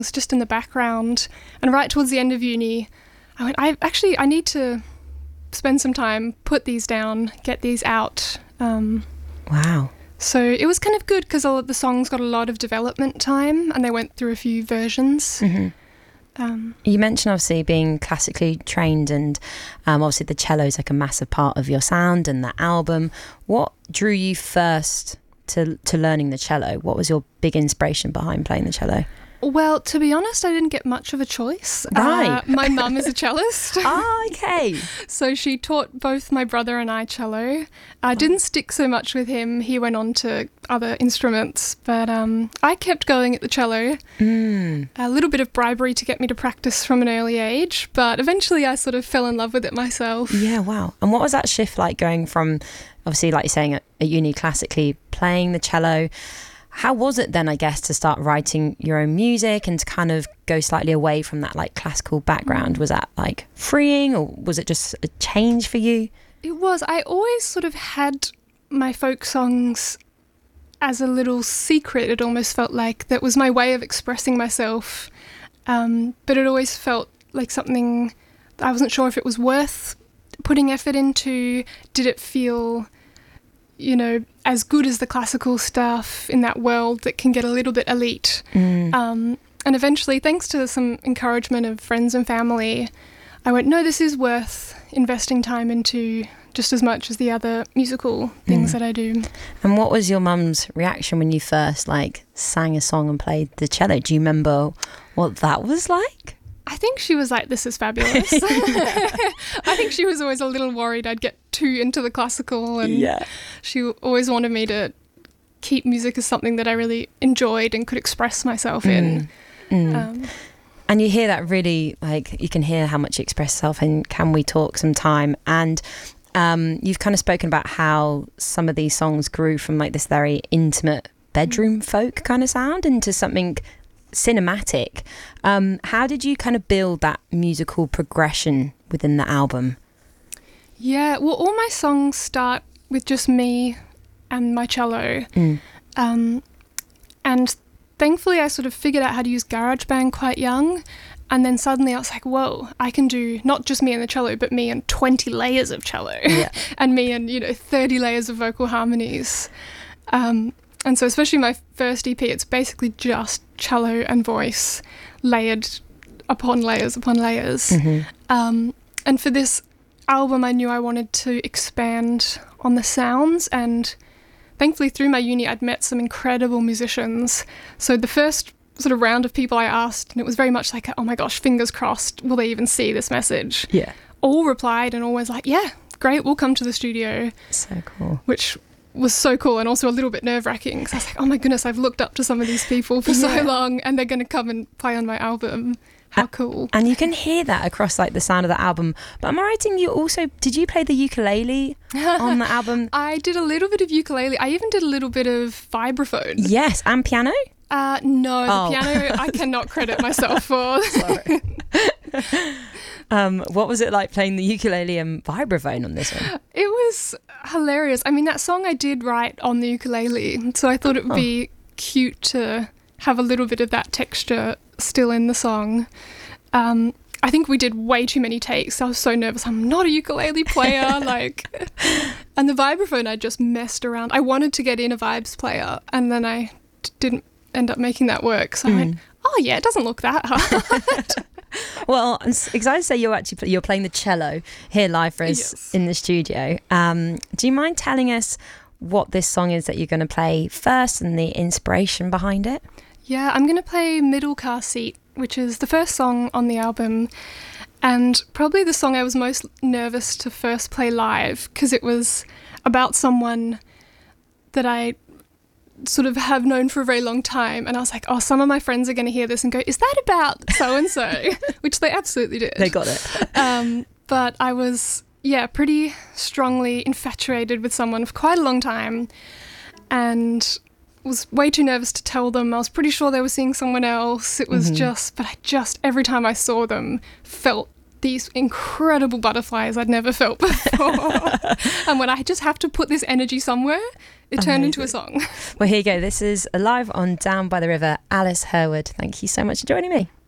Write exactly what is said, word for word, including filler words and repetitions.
was just in the background. And right towards the end of uni, I went, I actually, I need to spend some time, put these down, get these out. Um, wow. So it was kind of good because all of the songs got a lot of development time and they went through a few versions. Mm-hmm. Um, you mentioned obviously being classically trained, and um, obviously the cello is like a massive part of your sound and the album. What drew you first to to learning the cello? What was your big inspiration behind playing the cello? Well, to be honest, I didn't get much of a choice. Right. Uh, my mum is a cellist. Ah, okay. So she taught both my brother and I cello. I uh, didn't stick so much with him. He went on to other instruments, but um, I kept going at the cello. Mm. A little bit of bribery to get me to practice from an early age, but eventually I sort of fell in love with it myself. Yeah, wow. And what was that shift like going from, obviously, like you're saying, at, at uni classically playing the cello? How was it then, I guess, to start writing your own music and to kind of go slightly away from that like classical background? Was that like freeing, or was it just a change for you? It was. I always sort of had my folk songs as a little secret. It almost felt like that was my way of expressing myself. Um, but it always felt like something I wasn't sure if it was worth putting effort into. Did it feel, you know, as good as the classical stuff in that world that can get a little bit elite? Mm. Um, and eventually, thanks to some encouragement of friends and family, I went, no, this is worth investing time into just as much as the other musical things mm. that I do. And what was your mum's reaction when you first like sang a song and played the cello? Do you remember what that was like? I think she was like, this is fabulous. I think she was always a little worried I'd get too into the classical, and yeah. she always wanted me to keep music as something that I really enjoyed and could express myself mm. in. Mm. Um, and you hear that really, like, you can hear how much you express yourself in Can We Talk Sometime? And um, you've kind of spoken about how some of these songs grew from like this very intimate bedroom folk kind of sound into something cinematic. Um, how did you kind of build that musical progression within the album? Yeah, well, all my songs start with just me and my cello. Mm. Um, and thankfully I sort of figured out how to use GarageBand quite young. And then suddenly I was like, whoa, I can do not just me and the cello, but me and twenty layers of cello. Yeah. And me and, you know, thirty layers of vocal harmonies. Um, and so especially my first E P, it's basically just cello and voice layered upon layers upon layers. Mm-hmm. Um, and for this album, I knew I wanted to expand on the sounds, and thankfully through my uni I'd met some incredible musicians. So the first sort of round of people I asked, and it was very much like, oh my gosh, fingers crossed, will they even see this message? Yeah. All replied and always like, yeah, great, we'll come to the studio. So cool. Which was so cool, and also a little bit nerve-wracking because I was like, oh my goodness, I've looked up to some of these people for yeah. so long and they're going to come and play on my album. How cool. And you can hear that across like the sound of the album. But am I right in you also, did you play the ukulele on the album? I did a little bit of ukulele. I even did a little bit of vibraphone. Yes, and piano? Uh, no, oh. the piano I cannot credit myself for. Sorry. um, what was it like playing the ukulele and vibraphone on this one? It was hilarious. I mean, that song I did write on the ukulele, so I thought it would oh. be cute to have a little bit of that texture still in the song. Um, I think we did way too many takes. I was so nervous. I'm not a ukulele player. like, and the vibraphone, I just messed around. I wanted to get in a vibes player, and then I d- didn't end up making that work. So mm. I went, oh yeah, it doesn't look that hard. Well, I'm excited to say you're actually you're playing the cello here live for us yes. in the studio. Um, do you mind telling us what this song is that you're going to play first and the inspiration behind it? Yeah, I'm going to play Middle Car Seat, which is the first song on the album, and probably the song I was most nervous to first play live because it was about someone that I sort of have known for a very long time, and I was like, oh, some of my friends are going to hear this and go, is that about so-and-so? Which they absolutely did. They got it. um, but I was, yeah, pretty strongly infatuated with someone for quite a long time, and was way too nervous to tell them. I was pretty sure they were seeing someone else. It was mm-hmm. just, but I just, every time I saw them, felt these incredible butterflies I'd never felt before. And when I just have to put this energy somewhere, it turned into a song. Well, here you go. This is live on Down by the River, Alice Herwood. Thank you so much for joining me.